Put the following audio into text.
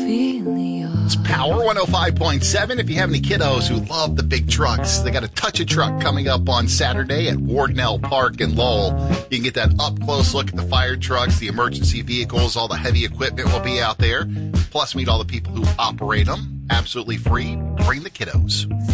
It's Power 105.7. If you have any kiddos who love the big trucks, they got a Touch a Truck coming up on Saturday at Wardnell Park in Lowell. You can get that up-close look at the fire trucks, the emergency vehicles, all the heavy equipment will be out there. Plus, meet all the people who operate them. Absolutely free. Bring the kiddos.